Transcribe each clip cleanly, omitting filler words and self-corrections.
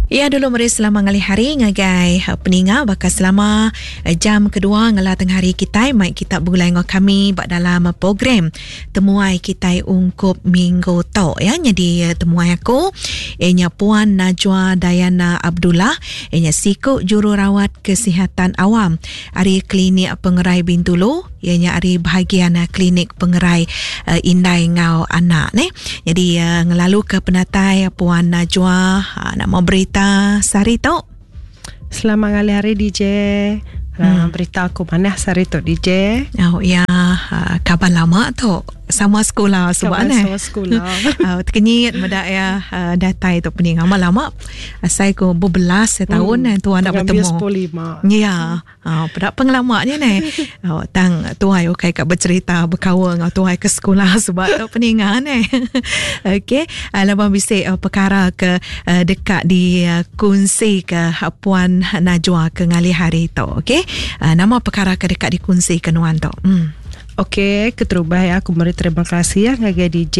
Ya, dulu mari selama ngali hari ngagai peninga bakal selama jam kedua ngala tengah hari kita mai kita bergulai dengan kami bak dalam program temuai kita ungkup minggu tau ya. Jadi temuai aku ianya Puan Najwa Dayana Abdullah, ianya siku jururawat kesihatan awam ari klinik Pengerai Bintulu, ianya ari bahagian klinik Pengerai Indai Ngau Anak ni. Jadi ngelalu ke penatai Puan Najwa nak mau berita Sari tu. Selamat hari DJ. Berita aku mana Sari tu DJ. Oh ya, kabar lama tu. Sama sekolah sebab sama sekolah. Terkenyit medak ya data itu pening lama. Saya ko berbelas tahun tuan nak bertemu. 15. Ya, pada pengalamannya ni. Tang tuai okay kat bercerita berkawan dengan tuai ke sekolah sebab tu peningan ni. Okey, lepas bisik perkara ke dekat di kunci ke Puan Najwa ke ngali hari tu. Okey. Nama perkara ke dekat di kunci ke nuan tu. Okey, keterubah ya. Aku beri terima kasih ya ngagai DJ.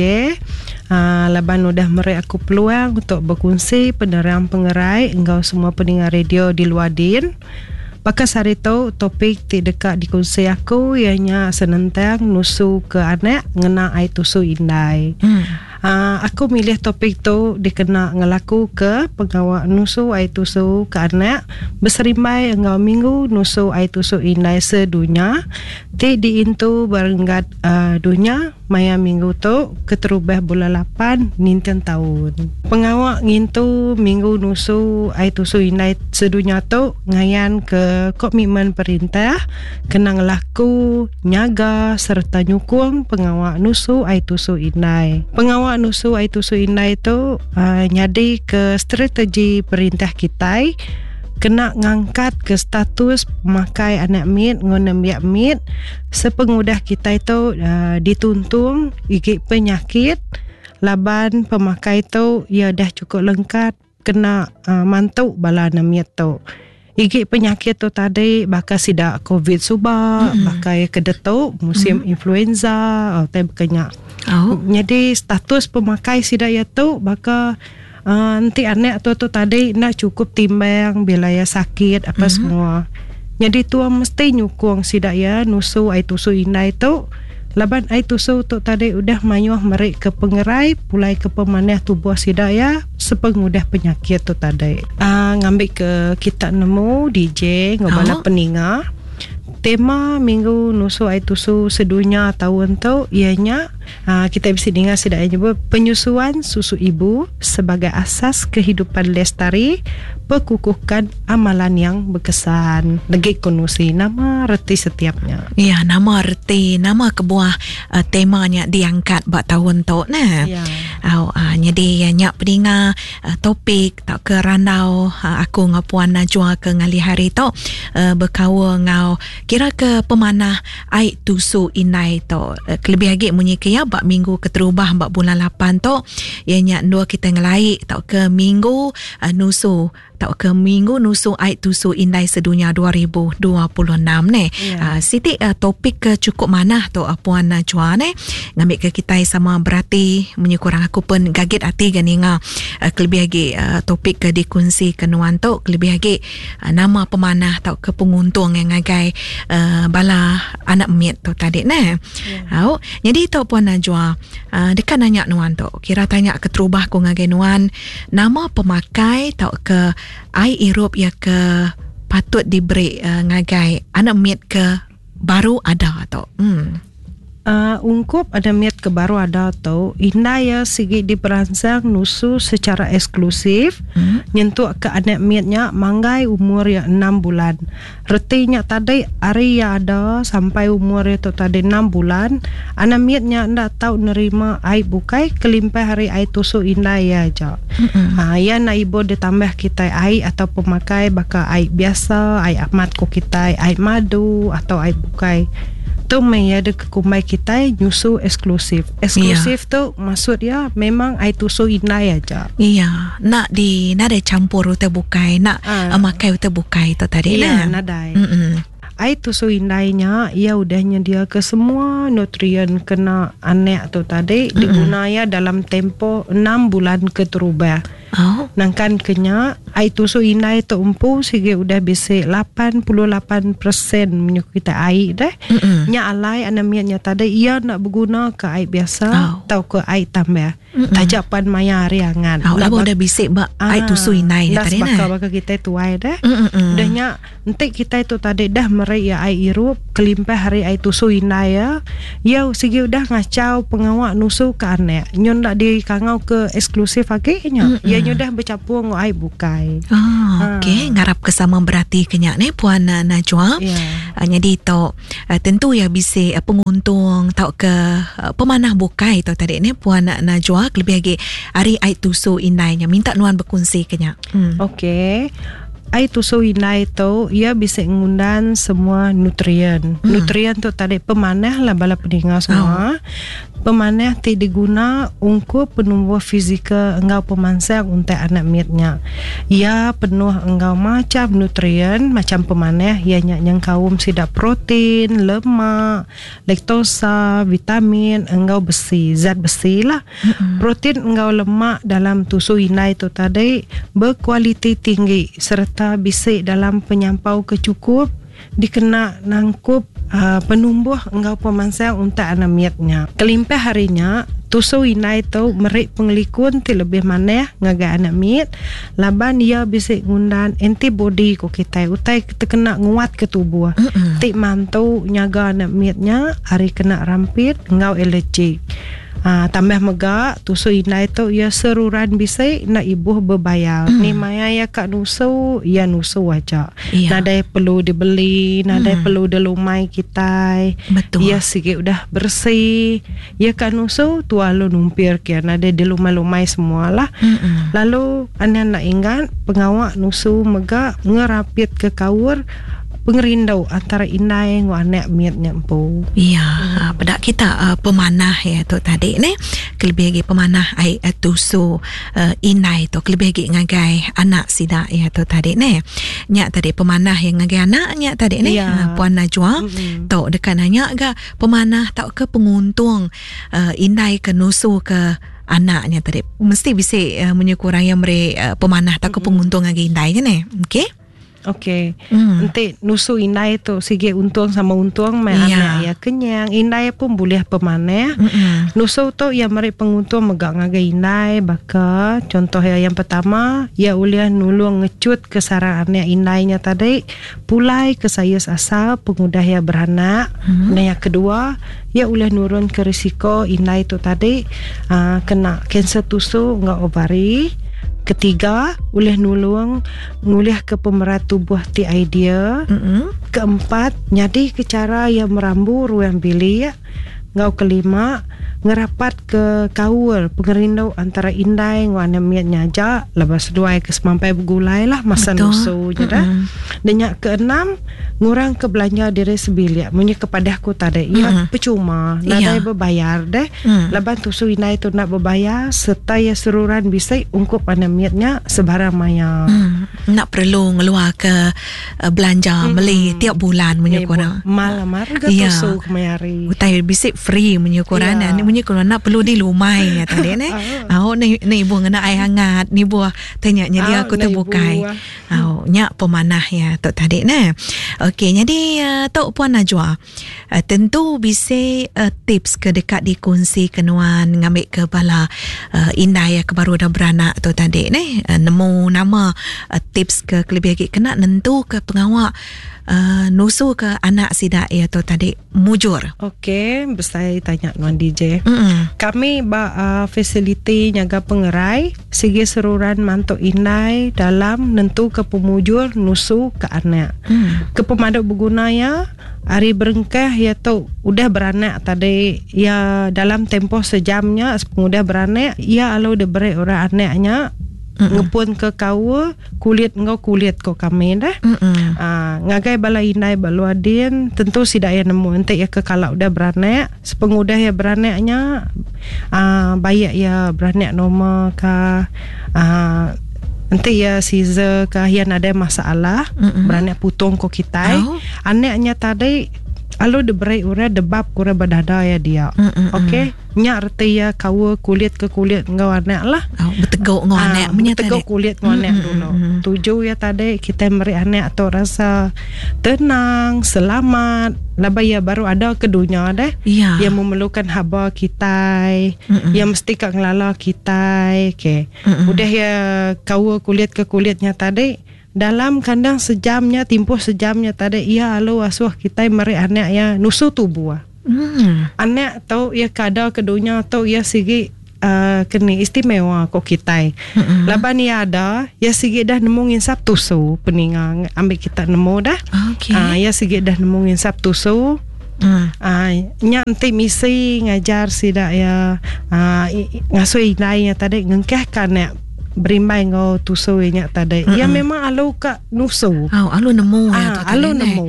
Laban udah beri aku peluang untuk berkongsi penerang Pengerai engkau semua pendengar radio di luar din. Bakas hari tu topik dekat dikongsi aku ianya senentang nusu ke anak ngena ai tusu indai. Aku milih topik tu dikena ngelaku ke pengawal nusu ai tusu ke anak berserimbai engkau minggu nusu ai tusu indai sedunia ti diintu berenggat dunia maya minggu tu keterubah bulan 8 ninten tahun. Pengawal ngintu minggu nusu ai tusu indai sedunia tu ngayan ke komitmen perintah kena ngelaku nyaga serta nyukung pengawal nusu ai tusu indai. Pengawal nusu ai tusu indai tu nyadi ke strategi perintah kita kena ngangkat ke status pemakai anak mit ngonem yak mit sepengudah kita itu dituntung igik penyakit laban pemakai tu ia dah cukup lengkap kena mantuk bala anak mit tu igik penyakit tu tadi bakal sidak COVID subak bakal kedetuk musim influenza atau berkenyak. Jadi status pemakai sidak ya tu bakal nanti anak tu tadi nak cukup timbang bila ya sakit apa semua. Jadi tu mesti nyukung sidak ya nusu ai tusu indai tu. Laban ai tusu tu tadi udah mayuh merik ke Pengerai pulai ke pemanah tubuh sidak ya sepengudah penyakit tu tadi. Ngambil ke kita nemu DJ ngobala peninga. Tema minggu nusu ai tusu sedunia tahun tu ianya kita bisa dengar sedaya nyebut penyusuan susu ibu sebagai asas kehidupan lestari, perkukuhkan amalan yang berkesan. Lagi konusi nama reti setiapnya. Ya, nama reti, nama kebuah temanya diangkat buat tahun tu nah. Ya. Jadi nyak pedinga topik tak ke randau aku ngau Puan Najwa ke ngali hari tu berkawa ngau kira ke pemanah ai tusu inai tu kelebih lagi munyi ke ya bak minggu keterubah bak bulan 8 tu ianya dua kita ngelai tak ke minggu nusu tak ke minggu nusu ai tusu indai sedunia 2026 ni. Siti topik ke cukup mana tu Puan Najwa ni ngambil ke kita sama berarti menyekurang aku pun gaget hati ganinga kelebih lagi topik ke dikongsi ke nuan tu kelebih lagi nama pemanah tak ke penguntung yang ngagai bala anak mit tu tadi ni. Jadi tu Puan Najwa dekat nanya nuan tu kira tanya ke terubah ku ngagai nuan nama pemakai tak ke ai Europe ya ke patut diberi ngagai anak mit ke baru ada tu. Ungkup ada miat ke baru ada tau indai ya sigi diperansang nusu secara eksklusif nyentuh ke anak miatnya manggai umur ya 6 bulan retinya tadi hari ya ada sampai umur itu tadi 6 bulan anak miatnya ndak tahu nerima ai bukai kelimpai hari ai tusu indai ya aja. Ya na ibu ditambah kita ai atau pemakai bakal ai biasa ai amat ko kita ai madu atau ai bukai tu ada kekumai kita nyusu eksklusif tu maksud ya memang ai tusu indai aja. Iya, nak ada campur te bukai, nak makai te bukai tu tadi lah. Iya, nadai. Ai tusu indainya ia udah nyedia ke semua nutrien kena anak tu tadi digunaya dalam tempo 6 bulan keterubah. Nangkan kenya Air tusuk inai tu empu sige udah bisa 88% menyuku kita air dah. Nya alai anamiatnya tadi ia nak berguna ke air biasa atau ke air tambah. Tajak pan maya riangan. Labo dah bisik air tusuk inai tadi nah. Bakal kita tu air dah. Udahnya nanti kita itu tadi dah merai air irup kelimpah hari air tusuk inai ya. Ya sige udah ngacau pengawak nusu ke anak. Nyon dak di kangau ke eksklusif akhirnya. Ya nyon dah bercampur dengan air bukai. Okey, ngarap kesama berarti kenyak ni Puan Najwa. Jadi to tentu ya bisa penguntung tau ke pemanah bukai tu tadi ni Puan Najwa lebih lagi hari air tusuk inainya minta nuan berkongsi kenyak. Okey. Air tusuk inai tu ia bisa mengundang semua nutrien. Nutrien tu tadi pemanah lah bala pendengar semua. Pemanah ti diguna untuk penumbuh fizikal engkau pemansang untuk anak miatnya. Ia penuh engkau macam nutrien macam pemanah ianya yang kaum sida protein, lemak, laktosa, vitamin, engkau besi, zat besi lah. Protein engkau lemak dalam tusuk inai tu tadi berkualiti tinggi serta bisa dalam penyampau kecukup dikena nangkup penumbuh engkau pemansang untuk anak miatnya. Kelimpah harinya tusuk inai tu merik pengelikun ti lebih maneh ngaga anak miat laban ia bisa ngundang antibody ko kita utai kita kena nguat ke tubuh. Ti mantu nyaga anak miatnya hari kena rampit engkau alergi. Tambah megak tusuk inai tu ia seruran bisa nak ibu berbayar. Ni maya ya kak nusu ya nusu aja. Nadai perlu dibeli, nadai perlu dilumai kita. Betul. Ya sikit udah bersih. Ya kak nusu tu lalu numpir kia nadai dilumai-lumai semualah. Lalu anda nak ingat pengawak nusu megak ngerapit ke kawur pengerindau antara inai dengan anak miatnya empu. Ya, pada kita pemanah ya tu tadi ni, kelebih lagi pemanah air tusuk inai tu kelebih lagi ngagai anak sida ya tu tadi ni. Nyak tadi pemanah yang ngagai anak nyak tadi ni Puan Najwa. Tu dekat nanya ke pemanah tak ke penguntung inai ke nusu ke anaknya tadi. Mesti bisa menyukur yang pemanah tak ke penguntung ngagai inai je ni. Okey? Okey. Nanti nusu inai tu sige untung sama untung mai anak ya kenyang. Inai pun boleh pemanah. Nusu tu yang mari penguntung megak ngagai inai baka contoh yang pertama ya boleh nulung ngecut ke sarang anak inainya tadi pulai ke sayus asal pengudah ya beranak. Dan yang kedua ya boleh nurun ke risiko inai tu tadi kena kanser tusuk ngak ovari. Ketiga, boleh nulung ngulih ke pemerat tubuh ti idea. Keempat, nyadi ke cara yang merambu ruang bilik. Ngau kelima, ngerapat ke kawul pengerindau antara indai ngwana miatnya aja lepas dua ke semampai bergulai lah masa nusu je dah. Dan yang keenam, ngurang ke belanja diri sebilik munyi kepada aku tadi ya percuma nadai berbayar deh. Leban tusu indai tu nak berbayar serta ya seruran bisa ungkup anamiatnya sebarang maya. Nak perlu ngeluar ke belanja beli tiap bulan munyi korang malam harga tusu kemayari utai bisik free munyi korang ni munyi korang nak perlu dilumai ya tadi ni. Ni ibu ngena air hangat ni buah tanya dia aku terbukai. Nyak pemanah ya tok tadi ni. Okey, jadi tok Puan Najwa tentu bisa tips ke dekat dikongsi kenuan ngambil ke bala inai ke baru dah beranak tu tadi ni nemu nama tips ke lebih lagi kena nentu ke pengawak nusu ke anak sida ya tu tadi mujur. Okey, saya tanya Nuan DJ. Kami fasiliti nyaga pengerai segi seruran mantuk inai dalam nentu ke pemujur nusu ke anak. Ke pemaduk berguna ya hari berengkah ya tu udah beranak tadi ya dalam tempoh sejamnya udah beranak ya kalau udah beri orang anaknya ngepun ke kau kulit ko kami dah. Ngagai bala inai baluadin tentu sidak ya nemu ente ya ke kalau udah beranak sepengudah ya beranaknya bayak ya beranak normal ka ente ya Caesar kah yang ada masalah beranak putung ko kita anaknya tadi alo de berai ura debab kura badada ya dia. Okey, nya reti ya kawa kulit ke kulit ngau anak lah. Berteguk ngau anak punya tadi. Berteguk kulit ngau anak dulu. Tuju ya tadi kita beri anak atau rasa tenang, selamat. Labai ya baru ada ke dunia deh. Yang memerlukan haba kita, yang mesti kak ngelala kita. Okey. Udah ya kawa kulit ke kulitnya tadi. Dalam kandang sejamnya, tempoh sejamnya tadi ia alo asuh kita meri anak ya nusu tubuh. Anak tahu ia kada ke dunia tahu ia sigi kini istimewa kok kita. Laban ia ada ia sigi dah nemu insap tusu peningang ambil kita nemu dah. Ia sigi dah nemu insap tusu. Nya nanti misi ngajar sidak ya ngasuh inainya tadi ngengkeh kanak berimbai ngau tusu nya tadi. Ya memang alu kak nusu. Alu nemu ya tu. Alu nemu.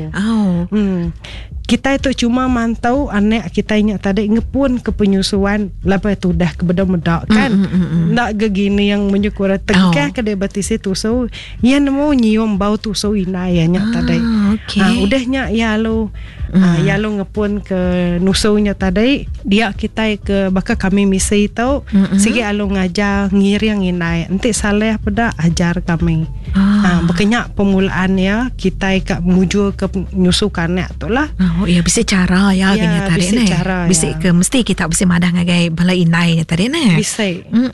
Kita itu cuma mantau anak kita nya tadi ngepun ke penyusuan lepas itu dah kebedak-bedak kan. Nak gegini yang menyukur tengkah ke debatisi tusu. Ya nemu nyium bau tusu inayanya tadi. Udahnya ya alu ya alu ngepun ke nusunya tadi. Dia kita ke bakal kami misi tau. Sige alu ngajar ngiriang inay. Nanti salah pada ajar kami. Bekenya pemulaan ya kita kak menuju ke nyusukan tu lah. Ya bisa cara ya kena tadi bisa cara bisa ke mesti kita bisa madah ngagai bala inai tadi ne. Bisa.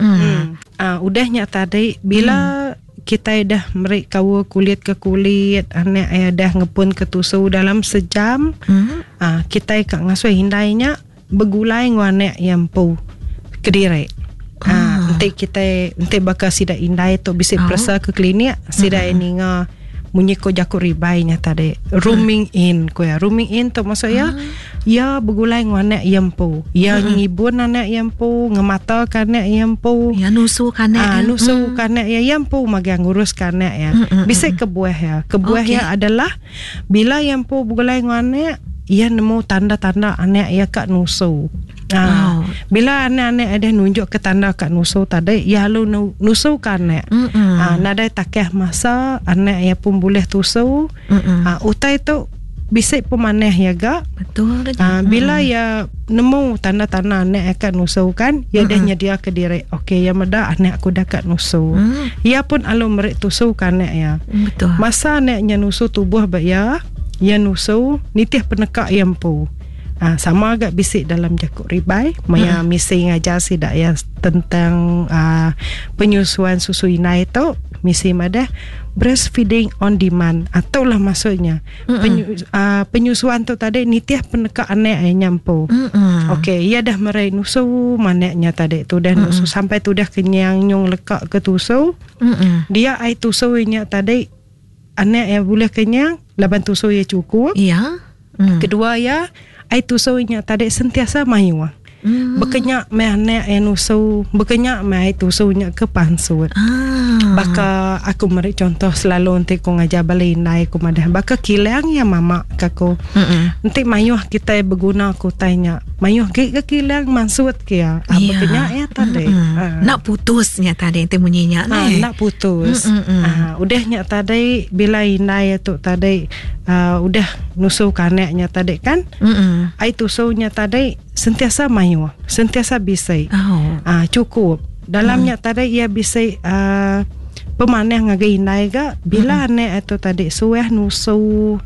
Udahnya tadi bila kita dah merik kawa kulit ke kulit, anak dah ngepun ke tusu dalam sejam. Kita kak ngasuh hindainya begulai nganek yang pu kediri. Nanti kita nanti bakal sida indai tu bisa perasa ke klinik sida ini munyiko jaku ribainya tadi rooming in ko ya rooming in tu maksud ya begulai nganek yang pu ya ngibun anak yang pu ngemata kanak yang pu ya nusu kanak nusu kanak ya yang pu magang ngurus kanak ya bisa kebuah ya adalah bila yang pu begulai nganek ia nemu tanda-tanda anak ya kak nusu. Bila anak-anak ada nunjuk ke tanda kak nusu tadi, ya lu nusu kanak. Nada takeh masa anak ya pun boleh tusu. Utai tu bisa pemanah ya gak. Betul. Bila ya nemu tanda-tanda anak akan nusu kan, ya dah nyedia ke diri. Okey, ya meda anak aku dah kak nusu. Ya pun alu merik tusu kanak ya. Betul. Masa anaknya nusu tubuh ya. Ya nusu nitih penekak yang pu. Sama agak bisik dalam jakuk ribai. Maya misi ngajar sidak ya tentang penyusuan susu inai itu. Misi madah breastfeeding on demand. Atau lah maksudnya penyusuan tu tadi nitih penekak anak yang nyampu. Okey, ia dah merai nusu manaknya tadi tu dah nusu sampai tu dah kenyang nyong lekak ke tusu. Dia ai tusu nya tadi anak yang boleh kenyang, laban tusu ya cukup. Iya. Kedua ya, ai tusu nya tadi sentiasa mayu. Bekenyak me anak yang nusu, bekenyak me ai tusu nya ke pansut. Baka aku meri contoh selalu nanti ko ngajar balai nai ko madah. Baka kilang ya mama kako. Nanti mayu kita berguna ko tanya. Mayu ke kilang mansut ke ya. Bekenyak ya tadi. Nak putusnya tadi nanti bunyinya ne. Nak putus. Udahnya tadi bila inai tu tadi udah nusu kanaknya tadi kan. Ai tusunya tadi sentiasa mayu, sentiasa bisa. Cukup. Dalamnya tadi ia bisa pemanah ngagai inai ga bila anak itu tadi suah nusu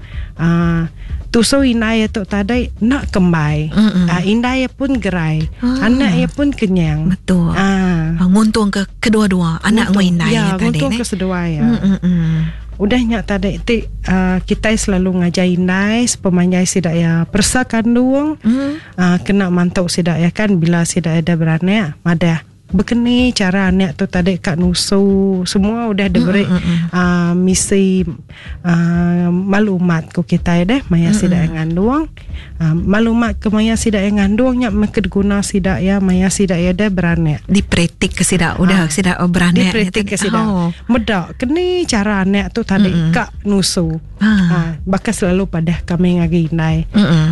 tusu inai itu tadi nak kembali. Inai pun gerai, anak pun kenyang. Betul. Nguntung ke kedua-dua anak inai ya tadi. Nguntung ke kedua ya. Udahnya tadi kita selalu ngajain nais pemanyai sidak ya persa kandung kena mantau sidak ya kan bila sidak ada beranak madah begini cara anak tu tadi kak nusu semua udah diberi misi maklumat ku kita deh maya sidak yang ngandung maklumat ke maya sidak yang ngandungnya mungkin guna sidak ya maya sidak ya deh beranak dipretik ke sidak udah sidak beranak dipretik ke sidak medak kini cara anak tu tadi kak nusu bakal selalu pada kami ngaginai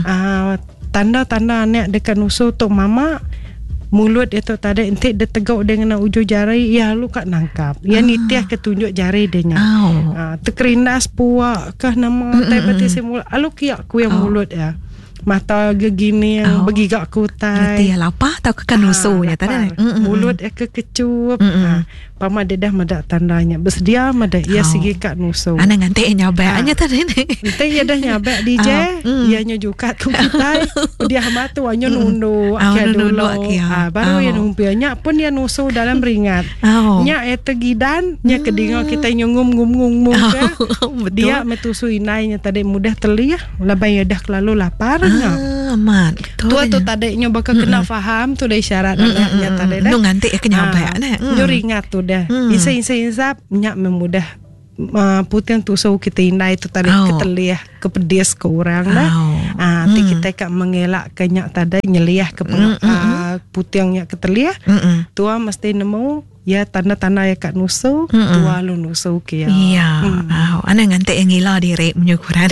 tanda-tanda anak dekat nusu tu mama mulut itu tadi nanti dia tegak dengan ujung jari ya lu kak nangkap ya nitiah ketunjuk jari dia terkerindas puak kah nama tai peti semula alu kiak ku yang mulut ya mata gegini yang begigak kutai. Nanti ya lapar atau kekan nusunya tadi. Mulut kekecup. Pama dedah madak tandanya. Bersedia madak ia sigi kat nusu. Ana ngante nyabaknya tadi ni. Nanti ia dah nyabak DJ. Ia nyujukat ku kita. Dia matu anyo nundu akhir dulu. Baru ia numpia nyak pun dia nusu dalam ringat. Nyak tegidan, nyak kedingau kita nyungum-ngum-ngum ke. Dia metusu inainya tadi mudah terliah. Labai dah lalu lapar. Amat. Tua tu tadi nyo bakal kena faham tu dah isyarat anaknya tadi dah. Nu nganti ya kenyabak nah. Nyo ringat tu dah. Insap nyak memudah putih tusau kita indai tu tadi keteliah kepedis ke orang dah. Nanti kita kak mengelak ke nyak tadi nyeliah ke putih nyak keteliah. Tua mesti nemu ya tanda-tanda ya kat nusu tua lu nusu ke ya. Iya. Ana ngante yang ngila diri menyukuran.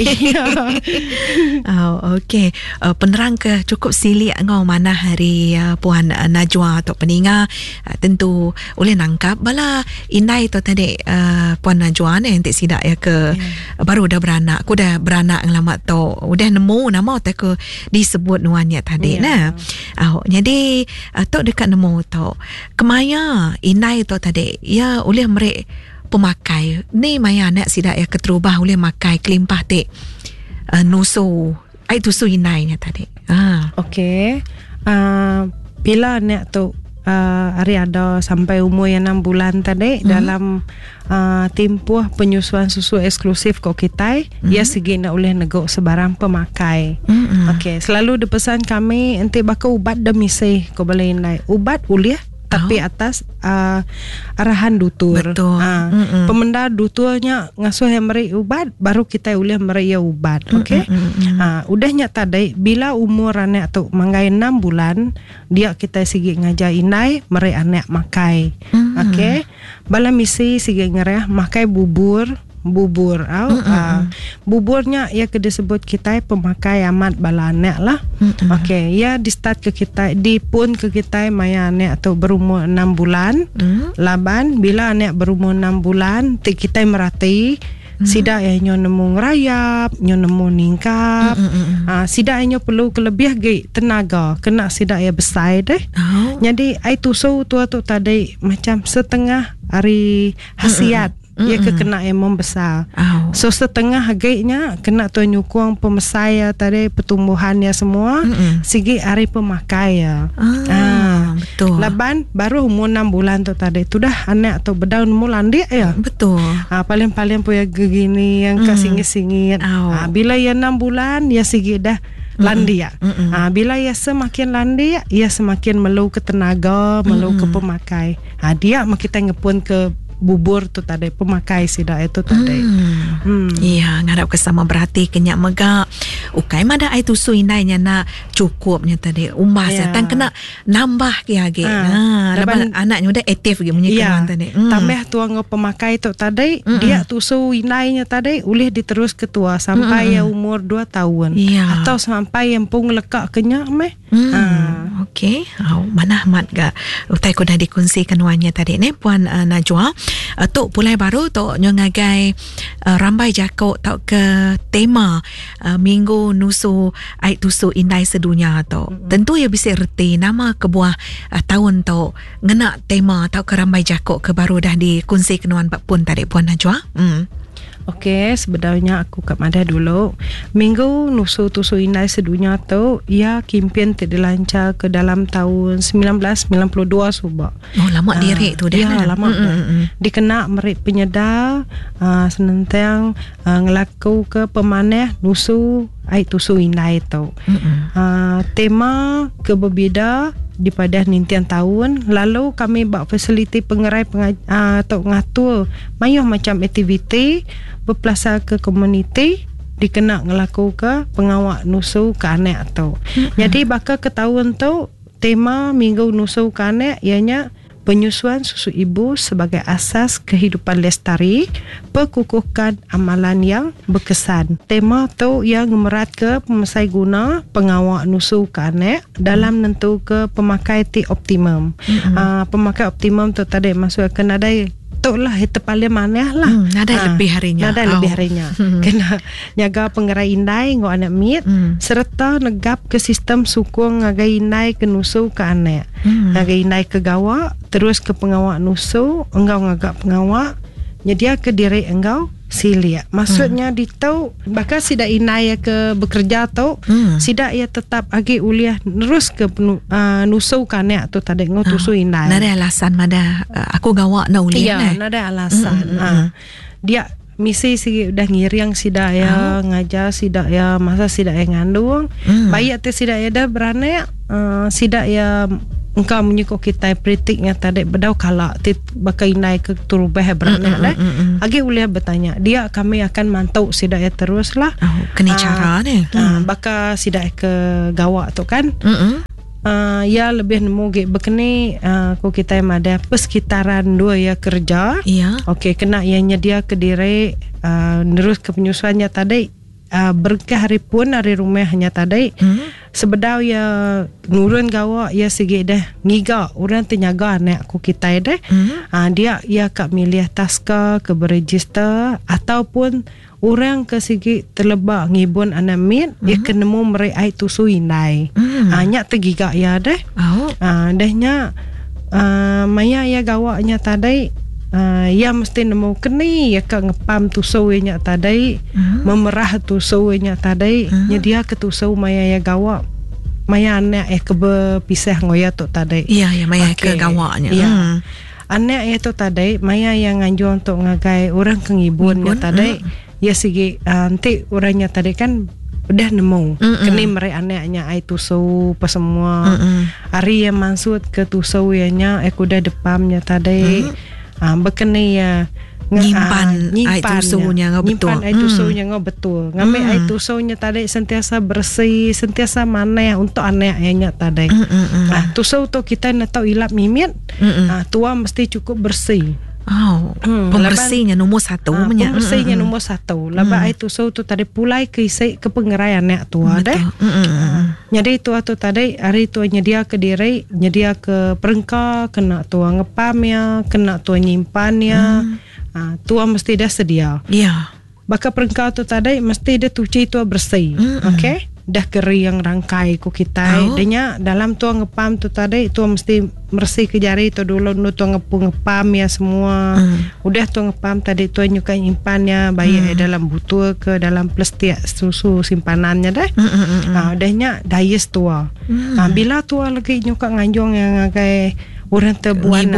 Okey. Penerang ke cukup silik ngau mana hari Puan Najwa atau peninga tentu boleh nangkap bala indai tu tadi Puan Najwa ni nanti sidak ya ke baru dah beranak. Aku dah beranak ngelamat tu. Udah nemu nama tu ke disebut nuannya tadi nah. Jadi tu dekat nemu tu. Kemaya indai tu tadi ya oleh merek pemakai ni maya nak sidak ya keterubah oleh makai kelimpah te nusu ai tu su inainya tadi. Okey. Bila nak tu hari ada sampai umur yang 6 bulan tadi dalam tempoh penyusuan susu eksklusif kok kita ia segi nak oleh negok sebarang pemakai. Okey, selalu dipesan kami ente bakal ubat demi say ko boleh indai ubat boleh tapi atas arahan dutur. Betul. Pemenda duturnya ngasuh yang meri ubat baru kita boleh meri ya ubat. Okey. Udahnya tadi bila umur anak tu manggai 6 bulan dia kita sigi ngajar inai meri anak makai. Okey. Bala misi sigi ngereh makai bubur buburnya ya ke disebut kita pemakai amat bala anak lah. Okey, ya di start ke kita di pun ke kita maya anak atau berumur 6 bulan. Laban bila anak berumur 6 bulan kita merhati sida nyo nemu ngerayap, nyo nemu ningkap. Sida nyo perlu kelebih ge tenaga, kena sida ya besar deh. Jadi ai tusu tua tu tadi macam setengah hari hasiat. Ia kena emang besar. So setengah harganya kena tu nyukung pemesaya tadi pertumbuhannya semua segi hari pemakai ya. Betul. Laban baru umur 6 bulan tu tadi tu dah anak tu berdaun mulan dia ya. Betul. Paling-paling punya gegini yang kasingit-singit. Bila ia 6 bulan ia segi dah landia. Bila ia semakin landia ia semakin melu ke tenaga, melu ke pemakai. Dia kita ngepun ke bubur tu tadi pemakai sida itu tadi. Iya, ngarap kesama berarti kenyak megak. Ukai mada ai tusu inainya nak cukupnya tadi. Umas tan kena nambah ke. Lepas anaknya udah aktif ge menyikan tadi. Tambah tuang pemakai tu tadi dia tusu inainya tadi boleh diterus ke tua sampai umur 2 tahun atau sampai yang pung lekak kenyak meh. Okey. Mana amat ga utai ko dah dikongsikan wannya tadi ni Puan Najwa. Tok pulai baru tok nyo ngagai rambai jakok tok ke tema minggu nusu ai tusu indai sedunia tok. Tentu ya bisa reti nama kebuah tahun tok ngena tema tok ke rambai jakok ke baru dah dikongsi kenuan pun tadi Puan Najwa. Okey, sebenarnya aku kat Madah dulu. Minggu nusu tusu indai sedunia tu ia kimpian terdilancar ke dalam tahun 1992 subak. Lama diri tu dah. Ya, lama dah. Dikena merit penyedar senentang ngelaku ke pemanah nusu ai tusu indai tu. Tema ke berbeza di pada nintian tahun lalu kami buat fasiliti pengerai atau ngatur mayuh macam aktiviti berpelasar ke komuniti dikena ngelaku ke pengawak nusu ke anak tu. Jadi bakal ke tahun tu tema minggu nusu ke anak ianya penyusuan susu ibu sebagai asas kehidupan lestari, perkukuhkan amalan yang berkesan. Tema tu yang merat ke pemesai guna pengawak nusu ke anak dalam nentu ke pemakai ti optimum. Pemakai optimum tu tadi maksud akan ada betul lah itu paling maneh lah. Nada lebih harinya. Lebih harinya. Kena nyaga pengerai indai ngau anak mit serta negap ke sistem sukung ngagai indai ke nusu ke anak. Ngagai indai ke gawak terus ke pengawak nusu engkau ngagak pengawak nyedia ke diri engkau silia. Maksudnya ditau bakal sidak inai ke bekerja tau sidak ia tetap agi uliah terus ke nusu kanek tu tadi ngau tusu inai. Nada alasan mada aku gawak na uliah. Ya, nada alasan. Dia misi sigi udah ngiriang sidak ya ngajar sidak ya masa sidak ya ngandung. Bayi ate sidak ya dah beranak sidak ya engkau menyuko kita pritiknya tadi bedau kala tit bakai naik ke turubah beranak dah. Agi uliah bertanya dia kami akan mantau sidak ya terus lah. Kena cara ni. Baka sidak ke gawak tu kan. Ya lebih nemu ge bekeni ko kita yang ada persekitaran 2 ya kerja. Okey kena ianya dia ke diri terus ke penyusuannya tadi berkah hari pun hari rumahnya tadi sebedau ya nurun gawak ya segi dah ngiga orang tenyaga anak ku kita dah dia ya kak milih taska ke beregister ataupun orang ke segi terlebak ngibun anak mit ya kenemu merai tusu indai nyak tergiga ya dah dahnya maya ya gawaknya tadi ya mesti nemu keni ya kak ngepam tusaunya tadi memerah tusaunya tadi nyedia ke tusau maya ya gawak maya anak ke berpisah ngoya tu tadi ya maya ke gawaknya anak itu tadi maya yang nganjur untuk ngagai orang kengibunnya tadi ya sigi nanti orangnya tadi kan udah nemu keni mereka anaknya ai tusau apa semua hari yang maksud ke tusau nya udah depamnya tadi bekeni ya nyimpan air tusunya ngau betul. Nyimpan air tusunya ngau betul. Ngambil air tusunya tadi sentiasa bersih, sentiasa mana untuk anaknya tadi. Tusu tu kita nak tahu ilap mimit. Tua mesti cukup bersih. Pembersihnya nombor 1. Pembersihnya nombor 1. Lepas air tusu tu tadi pulai ke isi ke pengerai anak tua deh. Jadi tua tu tadi hari tua nyedia ke diri, nyedia ke perengka, kena tua ngepamnya, kena tua nyimpannya. Tua mesti dah sedia. Baka perengka tu tadi mesti dia cuci tua bersih. Okey. Dah kering rangkai ku kita. Danya dalam tua ngepam tu tadi tua mesti bersih ke jari tu dulu nu tua ngepam ya semua. Udah tua ngepam tadi tua nyuka nyimpannya bayi dalam botol ke dalam plastik susu simpanannya dah. Dahnya dayes tua. Bila tua lagi nyuka nganjong yang ngagai orang terbuan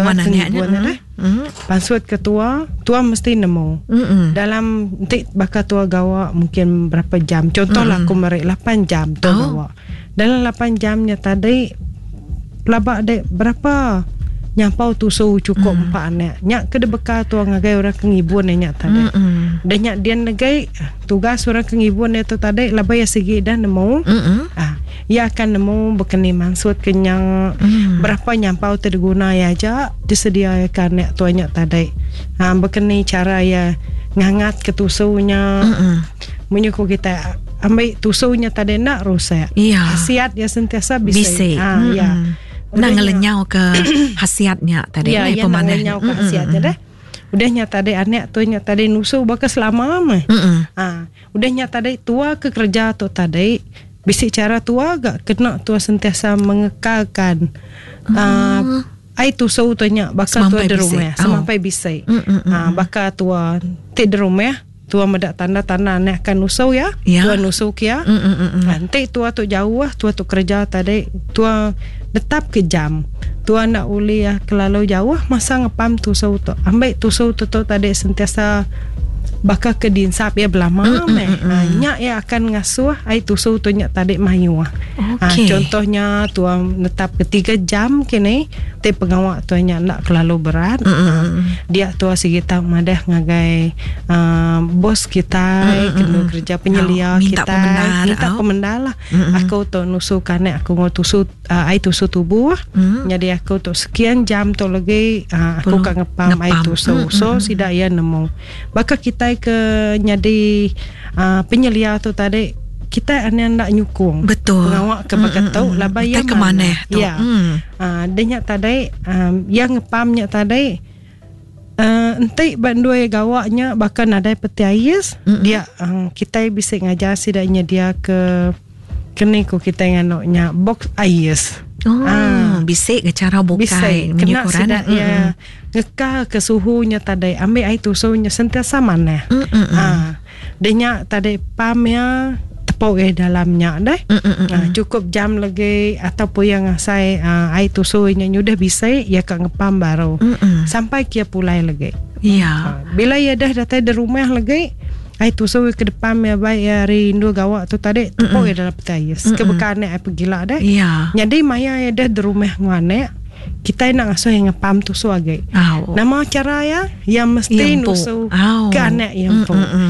anak pasut ketua tua mesti nemu dalam nanti bakal tua gawak mungkin berapa jam contohlah aku merik 8 jam tu gawak dalam 8 jamnya tadi pelabak dek berapa nyampau tusu cukup 4 anak nyak kena bekal tua ngagai orang kengibun nyak tadi dan nyak dia ngagai tugas orang kengibun itu tadi labai ya segi dah nemu ia akan nemu bekeni maksud kenyang berapa nyampau terguna ya aja disediakan nek tuanya tadi bekeni cara ya ngangat ke tusunya menyuku kita ambil tusunya tadi nak rusak khasiat ya sentiasa bisa ya nak ngelenyau ke khasiatnya tadi nak ngelenyau ke khasiatnya dah udahnya tadi anak tuanya tadi nusu bakal selama udahnya tadi tua ke kerja tu tadi bisi cara tua agak kena tua sentiasa mengekalkan ai tusu tuanya bakal tua di rumah sampai bisa bakal tua ti di rumah tua medak tanda-tanda anak akan nusu ya tua nusuk ya nanti tua tu jauh tua tu kerja tadi tua tetap ke jam tua nak uli ya kelalu jauh masa ngepam tusu tu ambil tusu tu tadi sentiasa bakal ke dinsap ya belama nyak ya akan ngasuh ai tusu tu nyak tadi mayu contohnya tua tetap ke 3 jam kini te pengawak tu nyak nak kelalu berat dia tua sigita madah ngagai bos kita kena kerja penyelia kita minta pemendar lah aku tu nusukan aku ngau tusu ai tusu tubuh jadi aku tu sekian jam tu lagi aku kan ngepam ai tusu so sidak ya nemu bakal kita ke nyadi penyelia tu tadi kita nak nyukung betul pengawak ke bagatau laba yang ke mana ya dia tadi yang ngepamnya tadi Entik bandui gawaknya bahkan ada peti ais dia kita bisa ngajar sidaknya dia ke keniko kita nganoknya box ais. Bisik ke cara bukai kena sidak ya ngekal ke suhunya tadi ambil air tusunya sentiasa mana. Denya tadi pamnya tepau dalamnya deh. Cukup jam lagi ataupun yang saya air tusunya sudah bisa ya kak ngepam baru sampai kia pulai lagi. Bila ya dah datang di rumah lagi air tusu ke depan ya baik ya rindu gawak tu tadi tepau dalam peti ais kebekannya air pergila deh. Jadi maya ya dah di rumah ngane kita nak ngasuh yang ngepam tusu lagi. Nama cara ya yang mesti nusu ke anak yang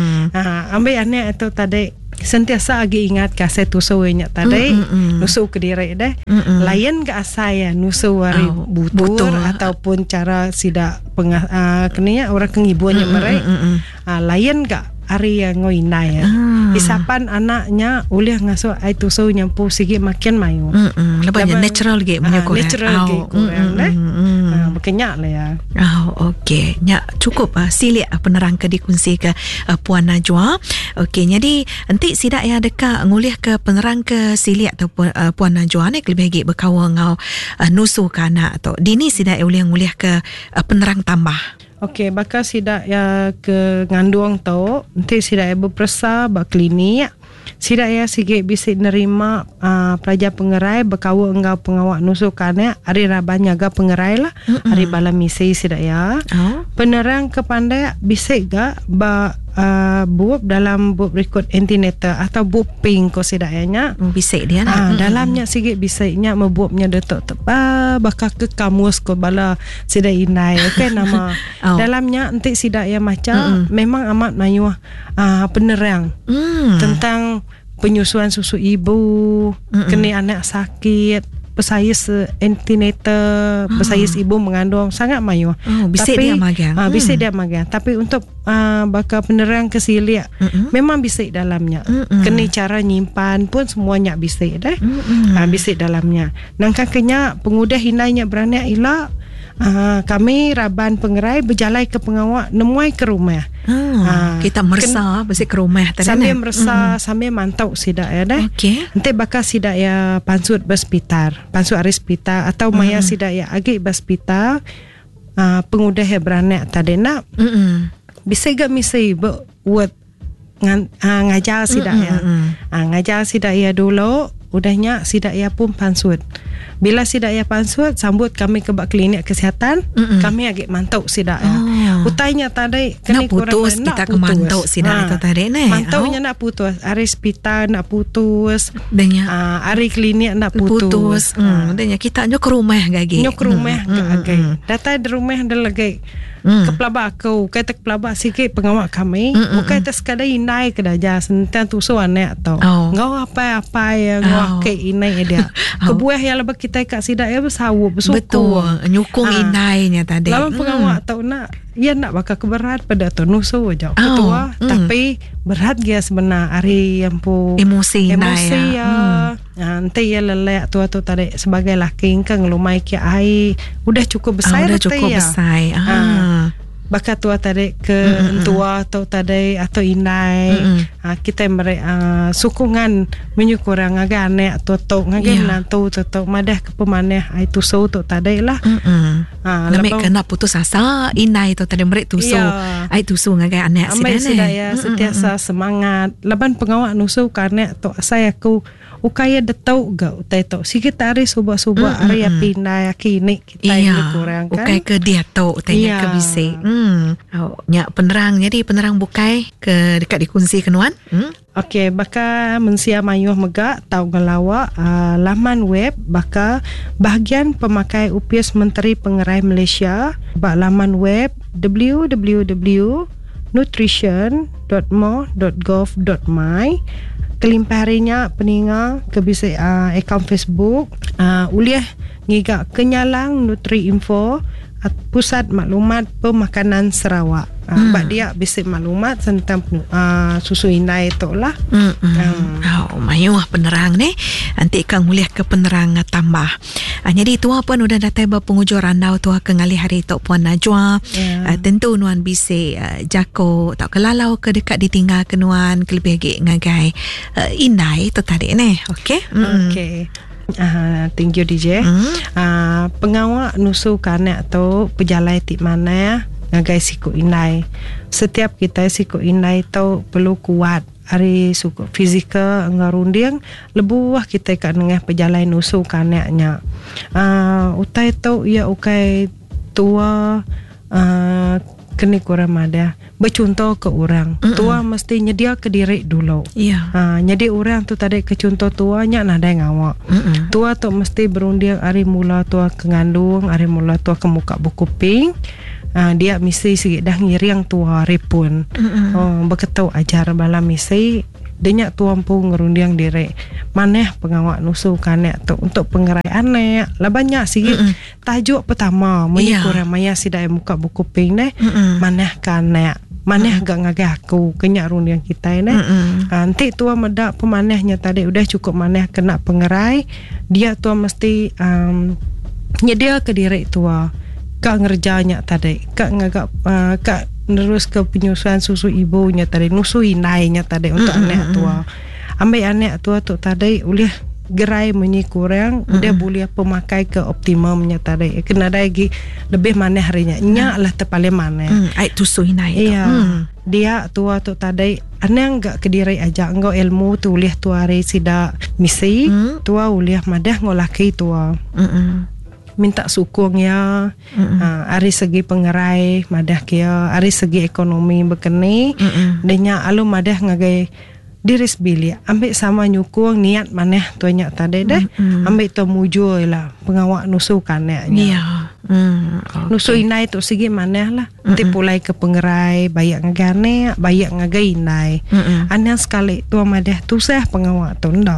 ambil anak itu tadi sentiasa lagi ingat kasih tusunya tadi nusu ke diri deh. Lain ke saya nusu hari butur ataupun cara sidak keninya orang kengibuannya mereka. Lain ke hari yang ngoinai ya. Isapan anaknya ulih ngasuh air tusu nyampu sikit makin mayu. Lebihnya natural lagi natural lagi kurang deh. Berkenyak lah ya. Okey. Nyak cukup silik penerang ke dikunci ke Puan Najwa. Okey, jadi nanti sidak ya dekat ngulih ke penerang ke silik ataupun Puan Najwa ni lebih lagi berkawa ngau nusu ke anak atau dini sidak ulih ngulih ke penerang tambah. Okey, bakal sidak ya ke ngandung tau nanti sidak ya berpersa berklinik sidak ya sikit bisa nerima pelajar pengerai berkawa engkau pengawak nusukannya hari raban nyaga pengerai lah hari balam misi sidak ya penerang kepandai bisa gak buat dalam buat record antenatal atau buat pink ko sidaknya bisa dia dalamnya sikit bisanya membuatnya detok tepa bakal ke kamus ko bala sidak inai okey nama dalamnya nanti sidak ya macam memang amat mayuh penerang tentang penyusuan susu ibu kena anak sakit pesayis antenatal pesayis ibu mengandung sangat mayuh bisa dia magang bisa dia magang tapi untuk bakal penerang kesilik memang bisa dalamnya kena cara nyimpan pun semuanya bisa deh bisa dalamnya nangkaknya pengudah hinainya beranak ilah kami raban pengerai berjalan ke pengawak nemuai ke rumah kita merasa besi ke rumah tadi sambil merasa sambil mantau sidak ya deh nanti bakal sidak ya pansut berspitar pansut hari spitar atau maya sidak ya agi berspitar pengudah ya beranak tadi nak bisa gak misi buat ngajar sidak ya ngajar sidak ya dulu udahnya sidak ya pun pansut. Bila sidak ya pansut sambut kami ke klinik kesihatan kami agak mantau sidak ya. Utainya tadi kena putus kita ke mantau sidak itu tadi nih. Mantaunya nak putus, hari hospital nak putus, hari klinik nak putus. Denya kita nyok rumah gagi. Nyok rumah gagi. Data di rumah ada lagi. Kepelabak aku kata kepelabak sikit pengawak kami bukan kita sekadar inai ke daja sentian tusu anak tau ngau apa yang ngau ke inai dia kebuah yang lebih kita kat sidak ya bersawu bersuku betul nyukung inainya tadi lalu pengawak tau nak ia nak bakal keberat pada tu nusu aja ketua tapi berat dia sebenar hari yang pu emosi ya nanti ya lelak tua tu tadi sebagai laki kan ngelumai ke air udah cukup besar udah cukup besar bakal tua tadi ke tua atau tadi atau inai kita mereka sukungan menyukurang agak anek atau ngagak nantu atau madah ke pemanah itu so tu tadi lah lemek kena putus asa inai tu tadi mereka tusu itu so ngagak anek sidane ya setiasa semangat laban pengawak nusu karena tu saya aku ukaya detau gak utai tau sikit hari subah-subah hari pindah kini kita ini kurang kan ukai ke dia tau utainya ke bisi nyak penerang jadi penerang bukai ke dekat dikunci kenuan Okey, baka mensia mayuh megak tau ngelawa laman web baka bahagian pemakai UPS Menteri Pengerai Malaysia bak laman web www.nutrition.mo.gov.my kelimpah harinya peninga ke bisa akaun Facebook uliah ngigak kenyalang Nutri Info Pusat Maklumat Pemakanan Sarawak bak dia bisa maklumat tentang susu inai tu lah mayuh penerang ni nanti akan muliah ke penerang tambah Jadi tua pun udah datang berpengujur randau tua ke ngali hari tok Puan Najwa. Tentu nuan bise jako tak kelalau ke dekat ditinggal ke nuan kelebih lagi ngagai indai tu tadi ni. Okey. Okey. Thank you DJ. Pengawak nusu kanak tu pejalai ti mana ngagai siku inai. Setiap kita siku inai tu perlu kuat. Hari suku fizikal ngarunding lebuah kita kat nengah pejalai nusu kanaknya. Utai tu ia ukai tua kena kurang ada bercontoh ke orang. Tua mesti nyedia ke diri dulu. Jadi orang tu tadi ke contoh tuanya nada ngawak. Tua tu mesti berunding hari mula tua ke ngandung, hari mula tua ke muka buku ping. Dia mesti sikit dah ngiriang tua hari pun. Berketau ajar bala mesti denyak tuan pun ngerundiang diri. Maneh pengawak nusu kanak tu untuk pengerai anak. Lah banyak sikit tajuk pertama kurang maya sidai muka buku ping ni. Maneh kanak. Maneh gak ngagah aku kenyak rundiang kita ni. Nanti tuan medak pemanehnya tadi udah cukup maneh kena pengerai. Dia tuan mesti nyedia ke diri tua. Kak ngerjanya tadi, kak ngagak kak nerus ke penyusuan susu ibunya tadi, nusui nainya tadi untuk anak tua. Ambil anak tua tu tadi ulih gerai kurang, udah boleh pemakai ke optimumnya tadi. Kena lagi lebih mana harinya, nyak lah terpaling mana. Aik tusui nai. Iya. Dia tua tu tadi, anak enggak kediri aja, enggak ilmu tu ulih tua hari sida misi, tua ulih madah ngolaki tua. Minta sukung ya, hari segi pengerai madah kia, hari segi ekonomi berkeni, denya alu madah ngagai diris bilik, ambil sama nyukung niat maneh tuanya tadi deh, ambil tu mujur lah pengawak nusu kanaknya. Nusu inai tu segi maneh lah, nanti pulai ke pengerai, bayak ngagane, bayak ngagai inai. Anak sekali tua madah tu sah pengawak tu ndak.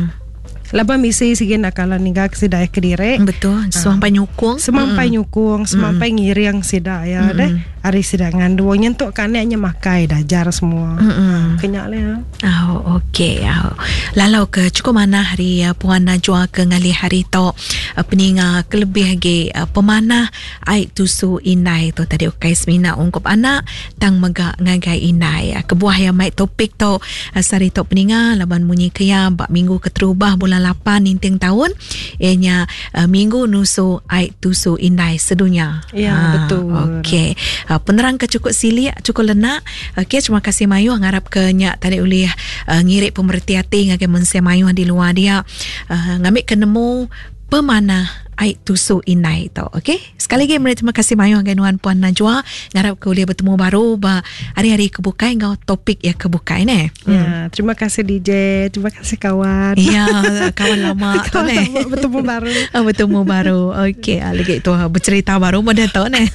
Laba misi sige nakalan ningak sida kediri. Betul. Semampai nyukung. Semampai nyukung, semampai ngiriang sida ya deh. Ari sida ngandu nyentuk kaneknya makai dajar semua. Kenyak le. Okey. Lalau ke cukup mana hari Puan Najwa ke ngali hari to peninga kelebih lagi pemanah aik tusu inai tu tadi ukai semina ungkup anak tang mega ngagai inai. Kebuah yang mai topik to sari to peninga laban munyi kaya bak minggu keterubah bulan 8 ninting tahun ianya minggu nusu aik tusu inai sedunia. Ya, betul. Okey. Penerang ke cukup sili, cukup lenak. Okey, terima kasih Mayu ngarap ke nyak tadi ulih ngirik pemerhati hati ngagai mense Mayu di luar dia ngambil kenemu pemanah aik tusu inai tu. Okey, sekali lagi terima kasih Mayu ngagai nuan Puan Najwa ngarap ke ulih bertemu baru ba hari-hari kebukai ngau topik ya kebukai ni. Ya, terima kasih DJ, terima kasih kawan. Ya, kawan lama tu ni. Bertemu baru. Bertemu baru. Okey, lagi tu bercerita baru pada tu ni.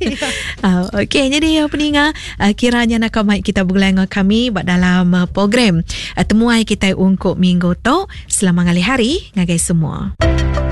Okey, jadi peninga kiranya nak mai kita bergelang kami dalam program temuai kita ungkup minggu tu selama ngali hari ngagai semua.